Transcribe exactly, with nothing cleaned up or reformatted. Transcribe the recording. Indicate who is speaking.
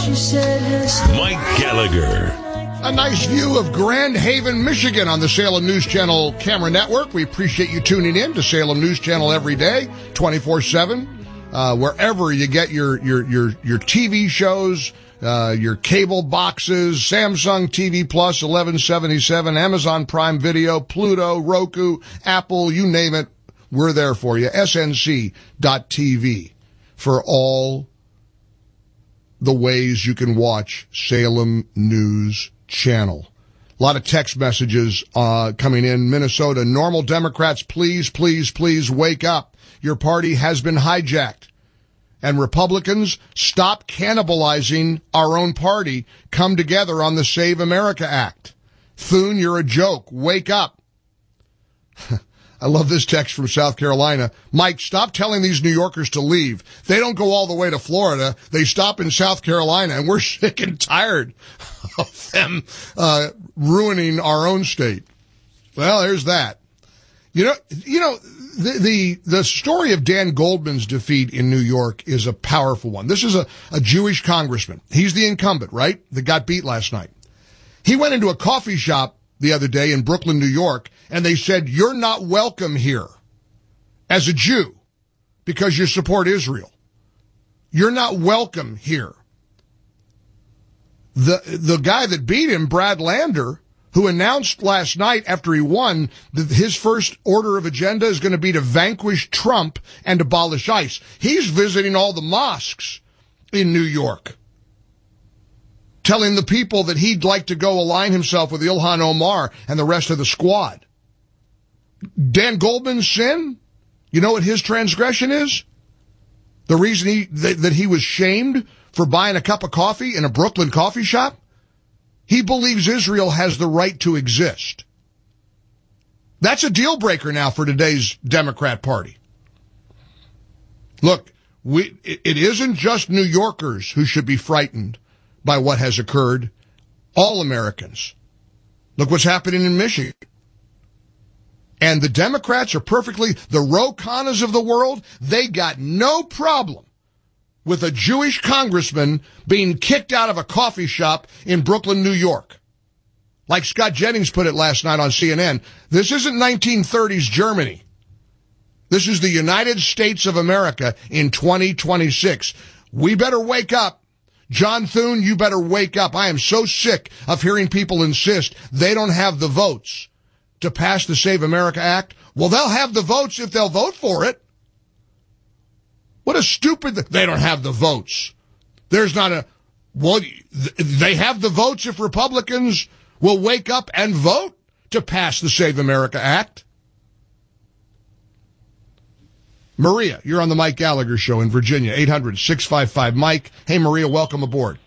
Speaker 1: Mike Gallagher.
Speaker 2: A nice view of Grand Haven, Michigan on the Salem News Channel camera network. We appreciate you tuning in to Salem News Channel every day, twenty-four seven, uh, wherever you get your, your, your, your T V shows, uh, your cable boxes, Samsung T V Plus, eleven seventy-seven, Amazon Prime Video, Pluto, Roku, Apple, you name it. We're there for you. S N C dot T V for all the ways you can watch Salem News Channel. A lot of text messages uh coming in. Minnesota, normal Democrats, please, please, please wake up. Your party has been hijacked. And Republicans, stop cannibalizing our own party. Come together on the Save America Act. Thune, you're a joke. Wake up. I love this text from South Carolina. Mike, stop telling these New Yorkers to leave. They don't go all the way to Florida. They stop in South Carolina, and we're sick and tired of them uh ruining our own state. Well, there's that. You know, you know, the the, the story of Dan Goldman's defeat in New York is a powerful one. This is a, a Jewish congressman. He's the incumbent, right? That got beat last night. He went into a coffee shop the other day in Brooklyn, New York, and they said, you're not welcome here as a Jew because you support Israel. You're not welcome here. The, the guy that beat him, Brad Lander, who announced last night after he won that his first order of agenda is going to be to vanquish Trump and abolish ICE. He's visiting all the mosques in New York, telling the people that he'd like to go align himself with Ilhan Omar and the rest of the squad. Dan Goldman's sin? You know what his transgression is? The reason he that, that he was shamed for buying a cup of coffee in a Brooklyn coffee shop? He believes Israel has the right to exist. That's a deal breaker now for today's Democrat Party. Look, we, it isn't just New Yorkers who should be frightened by what has occurred. All Americans. Look what's happening in Michigan. And the Democrats are perfectly, the Ro Khannas of the world, they got no problem with a Jewish congressman being kicked out of a coffee shop in Brooklyn, New York. Like Scott Jennings put it last night on C N N, this isn't nineteen thirties Germany. This is the United States of America in twenty twenty-six. We better wake up. John Thune, you better wake up. I am so sick of hearing people insist they don't have the votes to pass the Save America Act. Well, they'll have the votes if they'll vote for it. What a stupid, they don't have the votes. There's not a, well, they have the votes if Republicans will wake up and vote to pass the Save America Act. Maria, you're on the Mike Gallagher Show in Virginia, eight hundred, six five five, Mike. Hey, Maria, welcome aboard.